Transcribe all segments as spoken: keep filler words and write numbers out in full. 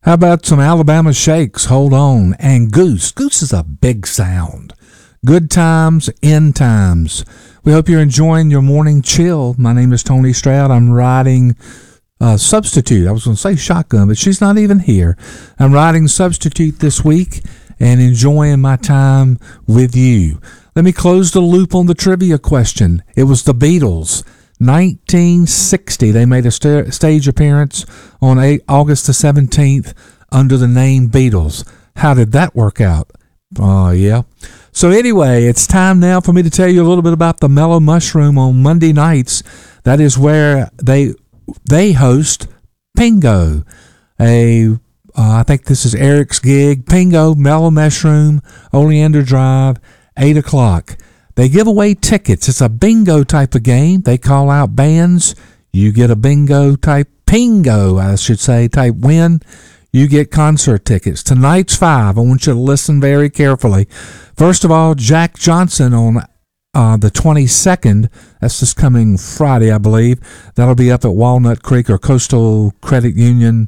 How about some Alabama Shakes? Hold on. And Goose. Goose is a big sound. Good times, end times. We hope you're enjoying your morning chill. My name is Tony Stroud. I'm riding uh, Substitute. I was going to say Shotgun, but she's not even here. I'm riding Substitute this week and enjoying my time with you. Let me close the loop on the trivia question. It was the Beatles. nineteen sixty, they made a st- stage appearance on eight, August the seventeenth under the name Beatles. How did that work out? Oh, uh, yeah. So anyway, it's time now for me to tell you a little bit about the Mellow Mushroom on Monday nights. That is where they they host Pingo. A, uh, I think this is Eric's gig. Pingo, Mellow Mushroom, Oleander Drive, eight o'clock. They give away tickets. It's a bingo type of game. They call out bands. You get a bingo type, pingo, I should say, type win. You get concert tickets. Tonight's five. I want you to listen very carefully. First of all, Jack Johnson on uh, the twenty-second. That's this coming Friday, I believe. That'll be up at Walnut Creek or Coastal Credit Union.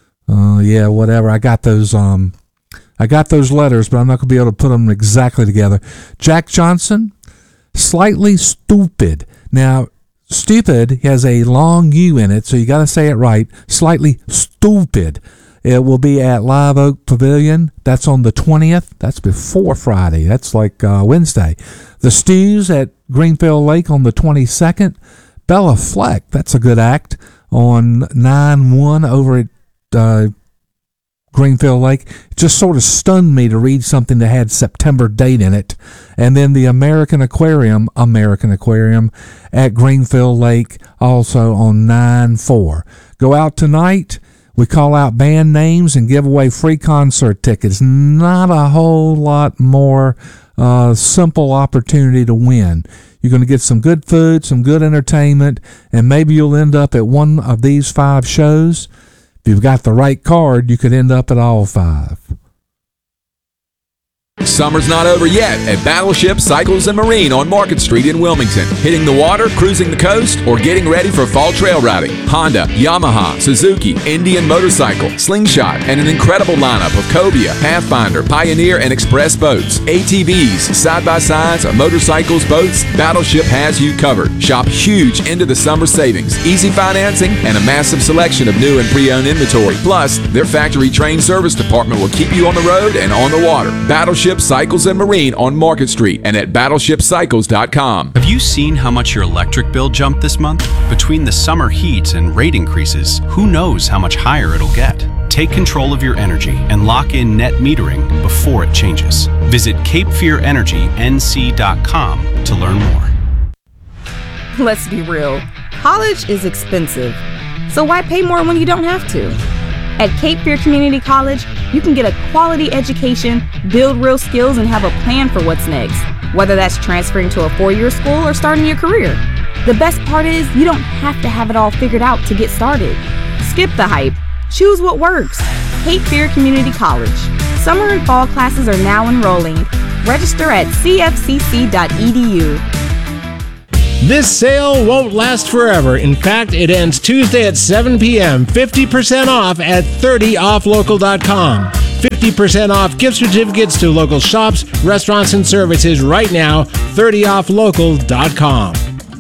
Uh, yeah, whatever. I got those. Um, I got those letters, but I'm not going to be able to put them exactly together. Jack Johnson, Slightly Stupid. Now, stupid has a long U in it, so you got to say it right. Slightly Stupid. It will be at Live Oak Pavilion. That's on the twentieth. That's before Friday. That's like uh, Wednesday. The Stews at Greenfield Lake on the twenty-second. Bella Fleck, that's a good act, on nine one over at uh, Greenfield Lake. It just sort of stunned me to read something that had September date in it. And then the American Aquarium, American Aquarium at Greenfield Lake, also on nine four. Go out tonight. We call out band names and give away free concert tickets. Not a whole lot more uh, simple opportunity to win. You're going to get some good food, some good entertainment, and maybe you'll end up at one of these five shows. If you've got the right card, you could end up at all five. Summer's not over yet at Battleship Cycles and Marine on Market Street in Wilmington. Hitting the water, cruising the coast, or getting ready for fall trail riding. Honda, Yamaha, Suzuki, Indian Motorcycle, Slingshot, and an incredible lineup of Cobia, Pathfinder, Pioneer, and Express boats. A T Vs, side-by-sides, motorcycles, boats, Battleship has you covered. Shop huge into the summer savings, easy financing, and a massive selection of new and pre-owned inventory. Plus, their factory-trained service department will keep you on the road and on the water. Battleship Cycles and Marine on Market Street and at battleship cycles dot com. Have you seen how much your electric bill jumped this month? Between the summer heat and rate increases, who knows how much higher it'll get? Take control of your energy and lock in net metering before it changes. Visit cape fear energy n c dot com to learn more. Let's be real. College is expensive. So why pay more when you don't have to? At Cape Fear Community College, you can get a quality education, build real skills, and have a plan for what's next, whether that's transferring to a four-year school or starting your career. The best part is you don't have to have it all figured out to get started. Skip the hype. Choose what works. Cape Fear Community College. Summer and fall classes are now enrolling. Register at c f c c dot e d u. This sale won't last forever. In fact, it ends Tuesday at seven p.m. fifty percent off at thirty off local dot com. fifty percent off gift certificates to local shops, restaurants, and services right now. thirty off local dot com.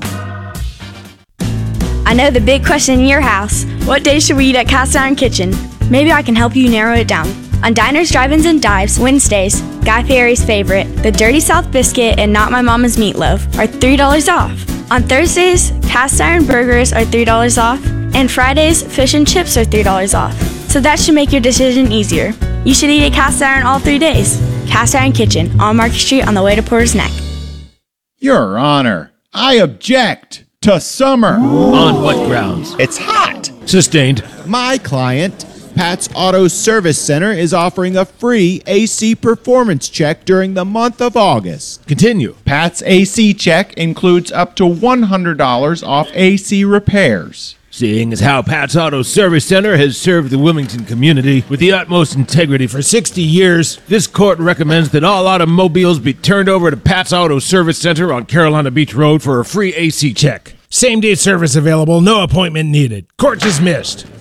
I know the big question in your house. What day should we eat at Cast Iron Kitchen? Maybe I can help you narrow it down. On Diners, Drive-Ins, and Dives, Wednesdays, Guy Fieri's favorite, the Dirty South Biscuit and Not My Mama's Meatloaf, are three dollars off. On Thursdays, Cast Iron Burgers are three dollars off, and Fridays, Fish and Chips are three dollars off. So that should make your decision easier. You should eat at Cast Iron all three days. Cast Iron Kitchen, on Market Street on the way to Porter's Neck. Your Honor, I object to summer. On what grounds? It's hot. Sustained. My client, Pat's Auto Service Center, is offering a free A C performance check during the month of August. Continue. Pat's A C check includes up to one hundred dollars off A C repairs. Seeing as how Pat's Auto Service Center has served the Wilmington community with the utmost integrity for sixty years, this court recommends that all automobiles be turned over to Pat's Auto Service Center on Carolina Beach Road for a free A C check. Same-day service available, no appointment needed. Court dismissed.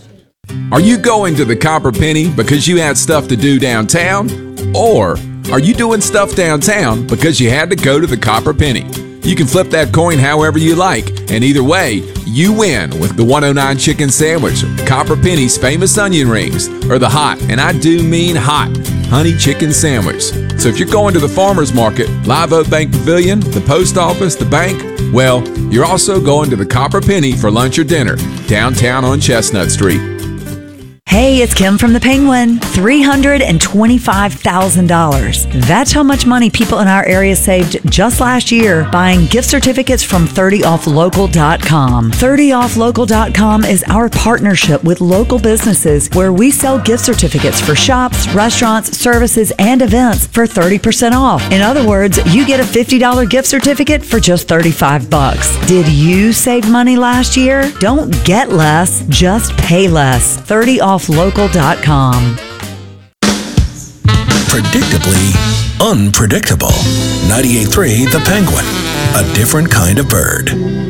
Are you going to the Copper Penny because you had stuff to do downtown? Or are you doing stuff downtown because you had to go to the Copper Penny? You can flip that coin however you like, and either way, you win with the one oh nine Chicken Sandwich, Copper Penny's famous onion rings, or the hot, and I do mean hot, honey chicken sandwich. So if you're going to the farmer's market, Live Oak Bank Pavilion, the post office, the bank, well, you're also going to the Copper Penny for lunch or dinner, downtown on Chestnut Street. Hey, it's Kim from the Penguin. three hundred twenty-five thousand dollars. That's how much money people in our area saved just last year buying gift certificates from thirty off local dot com. thirty off local dot com is our partnership with local businesses where we sell gift certificates for shops, restaurants, services, and events for thirty percent off. In other words, you get a fifty dollars gift certificate for just thirty-five bucks. Did you save money last year? Don't get less, just pay less. thirty off local dot com. Predictably unpredictable. ninety-eight point three The Penguin, a different kind of bird.